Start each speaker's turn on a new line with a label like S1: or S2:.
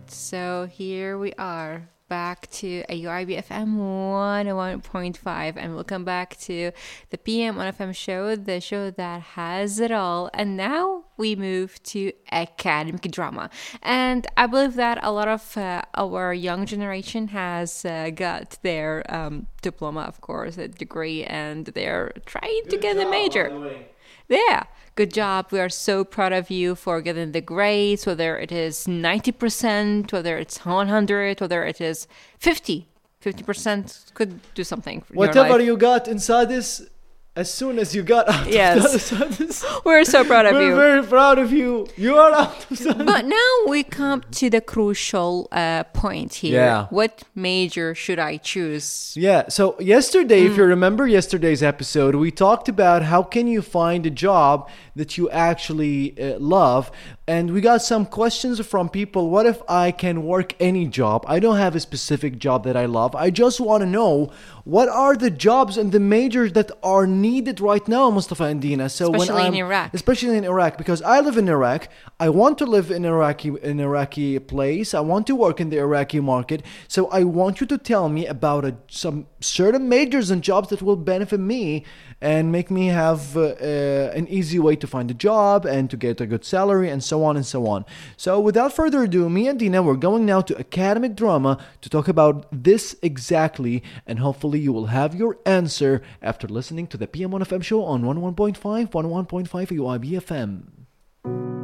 S1: So here we are back to AUIB FM 101.5, and welcome back to the PM on FM show, the show that has it all. And now we move to academic drama. And I believe that a lot of our young generation has got their diploma, of course, a degree, and they're trying to get a major. Yeah, good job. We are so proud of you for getting the grades, whether it is 90%, whether it's 100, whether it is 50. 50% could do something for your
S2: Whatever
S1: life.
S2: you got inside this, as soon as you got out
S1: Yes.
S2: of this,
S1: We're so proud of
S2: we're
S1: you.
S2: very proud of you. You are out of this.
S1: But now we come to the crucial point here.
S2: Yeah.
S1: What major should I choose?
S2: Yeah, so yesterday, if you remember yesterday's episode, we talked about how can you find a job that you actually love. And we got some questions from people. What if I can work any job? I don't have a specific job that I love. I just want to know what are the jobs and the majors that are needed right now, Mustafa and Dina. So
S1: Especially in Iraq.
S2: Especially in Iraq, because I live in Iraq. I want to live in an Iraqi place. I want to work in the Iraqi market. So I want you to tell me about some certain majors and jobs that will benefit me and make me have an easy way to find a job and to get a good salary and so on and so on. So without further ado, me and Dina, we're going now to academic drama to talk about this exactly, and hopefully you will have your answer after listening to the PM1FM show on 101.5, 101.5 UIB FM.